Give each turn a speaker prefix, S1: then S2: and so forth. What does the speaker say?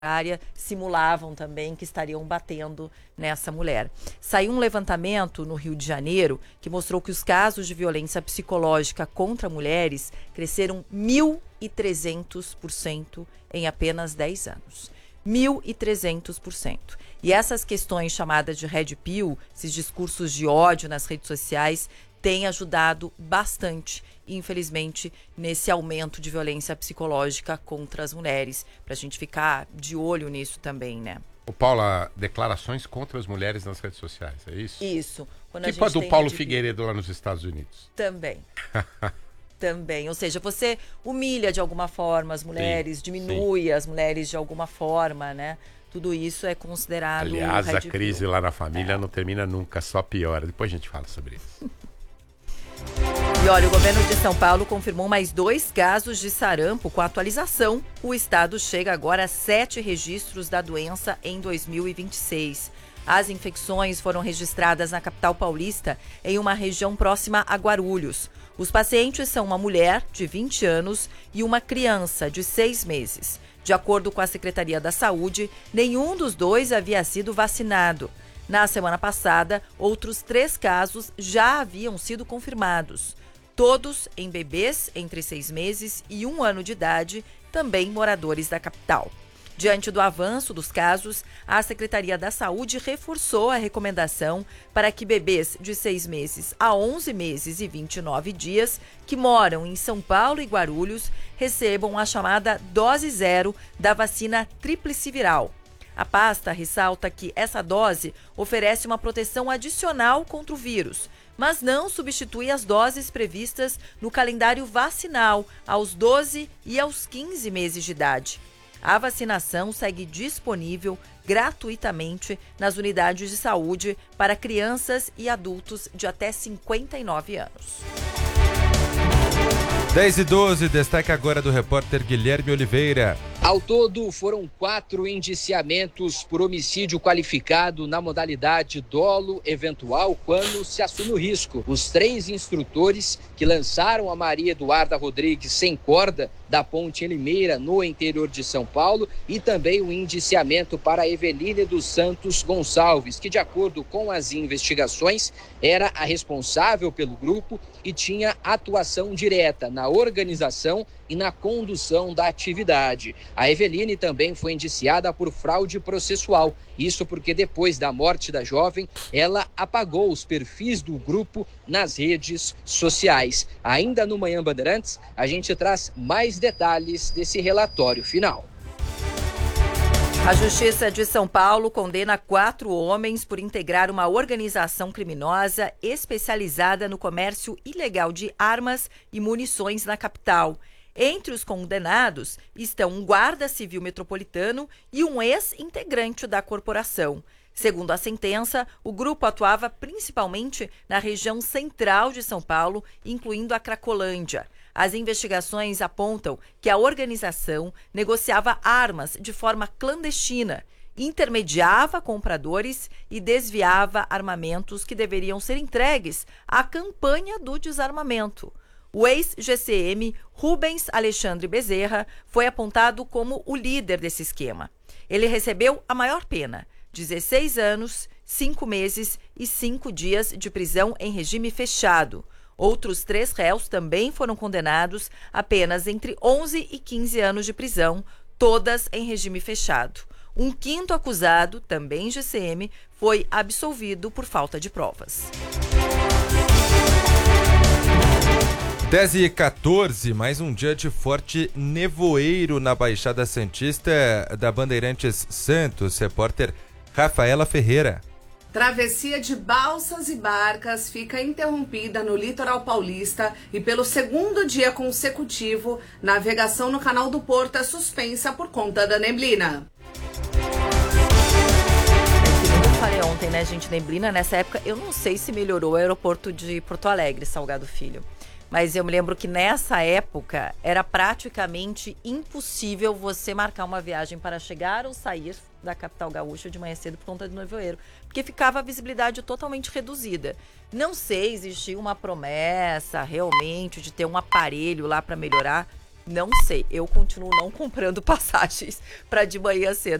S1: simulavam também que estariam batendo nessa mulher. Saiu um levantamento no Rio de Janeiro que mostrou que os casos de violência psicológica contra mulheres cresceram 1.300% em apenas 10 anos. 1.300%. E essas questões chamadas de red pill, esses discursos de ódio nas redes sociais, têm ajudado bastante, infelizmente, nesse aumento de violência psicológica contra as mulheres. Pra gente ficar de olho nisso também, né?
S2: O Paula, declarações contra as mulheres nas redes sociais, é isso?
S1: Isso.
S2: Tipo a do Paulo Figueiredo lá nos Estados Unidos.
S1: Também. Também, ou seja, você humilha de alguma forma as mulheres,
S2: Sim,
S1: diminui as mulheres de alguma forma, né? Tudo isso é considerado...
S2: Aliás, a crise lá na família não termina nunca, só piora. Depois a gente fala sobre isso.
S1: E olha, o governo de São Paulo confirmou mais 2 casos de sarampo. Com a atualização, o estado chega agora a 7 registros da doença em 2026. As infecções foram registradas na capital paulista, em uma região próxima a Guarulhos. Os pacientes são uma mulher de 20 anos e uma criança de 6 meses. De acordo com a Secretaria da Saúde, nenhum dos dois havia sido vacinado. Na semana passada, outros 3 casos já haviam sido confirmados. Todos em bebês entre 6 meses e 1 ano de idade, também moradores da capital. Diante do avanço dos casos, a Secretaria da Saúde reforçou a recomendação para que bebês de 6 meses a 11 meses e 29 dias que moram em São Paulo e Guarulhos recebam a chamada dose 0 da vacina tríplice viral. A pasta ressalta que essa dose oferece uma proteção adicional contra o vírus, mas não substitui as doses previstas no calendário vacinal aos 12 e aos 15 meses de idade. A vacinação segue disponível gratuitamente nas unidades de saúde para crianças e adultos de até 59 anos.
S3: 10h12, destaque agora do repórter Guilherme Oliveira.
S4: Ao todo, foram 4 indiciamentos por homicídio qualificado na modalidade dolo eventual quando se assume o risco. Os 3 instrutores que lançaram a Maria Eduarda Rodrigues sem corda da Ponte em Limeira, no interior de São Paulo, e também o indiciamento para Eveline dos Santos Gonçalves, que, de acordo com as investigações, era a responsável pelo grupo e tinha atuação direta na organização e na condução da atividade. A Eveline também foi indiciada por fraude processual. Isso porque depois da morte da jovem, ela apagou os perfis do grupo nas redes sociais. Ainda no Manhã Bandeirantes, a gente traz mais detalhes desse relatório final.
S1: A Justiça de São Paulo condena 4 homens por integrar uma organização criminosa especializada no comércio ilegal de armas e munições na capital. Entre os condenados estão um guarda civil metropolitano e um ex-integrante da corporação. Segundo a sentença, o grupo atuava principalmente na região central de São Paulo, incluindo a Cracolândia. As investigações apontam que a organização negociava armas de forma clandestina, intermediava compradores e desviava armamentos que deveriam ser entregues à campanha do desarmamento. O ex-GCM Rubens Alexandre Bezerra foi apontado como o líder desse esquema. Ele recebeu a maior pena, 16 anos, 5 meses e 5 dias de prisão em regime fechado. Outros 3 réus também foram condenados apenas entre 11 e 15 anos de prisão, todas em regime fechado. Um 5º acusado, também GCM, foi absolvido por falta de provas.
S3: 10h14, mais um dia de forte nevoeiro na Baixada Santista da Bandeirantes Santos. Repórter Rafaela Ferreira.
S5: Travessia de balsas e barcas fica interrompida no litoral paulista e pelo 2º dia consecutivo, navegação no Canal do Porto é suspensa por conta da neblina.
S1: Eu falei ontem, né, gente, neblina, nessa época, eu não sei se melhorou o aeroporto de Porto Alegre, Salgado Filho. Mas eu me lembro que nessa época era praticamente impossível você marcar uma viagem para chegar ou sair da capital gaúcha de manhã cedo por conta do nevoeiro, porque ficava a visibilidade totalmente reduzida. Não sei, existia uma promessa realmente de ter um aparelho lá para melhorar. Não sei, eu continuo não comprando passagens para de manhã cedo.